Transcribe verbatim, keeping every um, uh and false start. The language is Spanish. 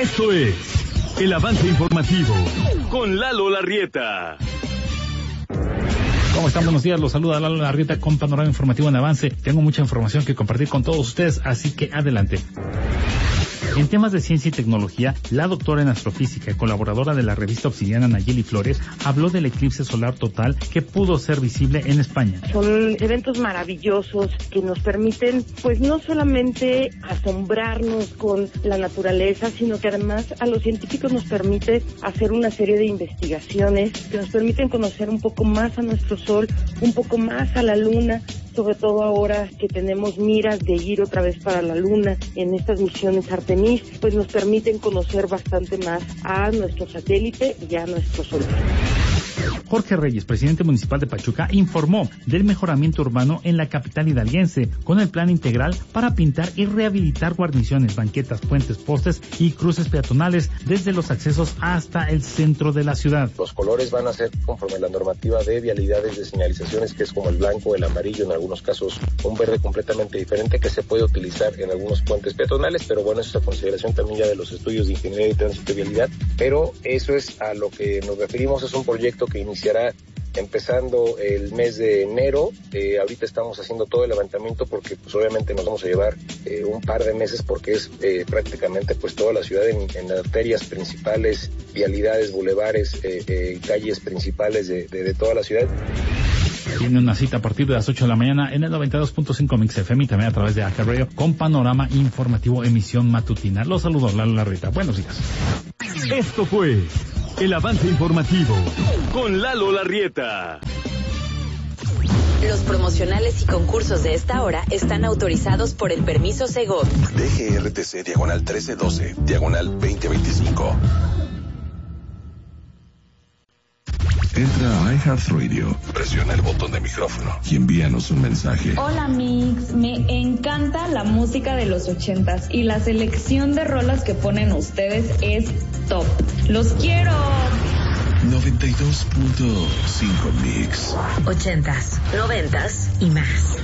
Esto es el avance informativo con Lalo Larrieta. ¿Cómo están? Buenos días, los saluda Lalo Larrieta con Panorama Informativo en Avance. Tengo mucha información que compartir con todos ustedes, así que adelante. En temas de ciencia y tecnología, la doctora en astrofísica y colaboradora de la revista Obsidiana, Nayeli Flores, habló del eclipse solar total que pudo ser visible en España. Son eventos maravillosos que nos permiten, pues no solamente asombrarnos con la naturaleza, sino que además a los científicos nos permite hacer una serie de investigaciones que nos permiten conocer un poco más a nuestro Sol, un poco más a la Luna, sobre todo ahora que tenemos miras de ir otra vez para la Luna en estas misiones Artemis, pues nos permiten conocer bastante más a nuestro satélite y a nuestro Sol. Jorge Reyes, presidente municipal de Pachuca, informó del mejoramiento urbano en la capital hidalguense con el plan integral para pintar y rehabilitar guarniciones, banquetas, puentes, postes y cruces peatonales desde los accesos hasta el centro de la ciudad. Los colores van a ser conforme a la normativa de vialidades de señalizaciones, que es como el blanco, el amarillo, en algunos casos un verde completamente diferente que se puede utilizar en algunos puentes peatonales, pero bueno, eso es a consideración también ya de los estudios de ingeniería y tránsito y vialidad, pero eso es a lo que nos referimos. Es un proyecto que iniciará empezando el mes de enero. Eh, ahorita estamos haciendo todo el levantamiento porque pues obviamente nos vamos a llevar eh, un par de meses porque es eh, prácticamente pues toda la ciudad en, en arterias principales, vialidades, bulevares, eh, eh, calles principales de, de, de toda la ciudad. Tiene una cita a partir de las ocho de la mañana en el noventa y dos punto cinco Mix F M y también a través de Acá Radio con Panorama Informativo emisión matutina. Los saludos, Lalo Larrieta. Buenos días. Esto fue el avance informativo con Lalo Larrieta. Los promocionales y concursos de esta hora están autorizados por el permiso Segov. D G R T C diagonal trece doce, diagonal veinte veinticinco. Entra a iHeartRadio, presiona el botón de micrófono y envíanos un mensaje. Hola Mix, me encanta la música de los ochentas y la selección de rolas que ponen ustedes es top. ¡Los quiero! noventa y dos punto cinco Mix. Ochentas, noventas y más.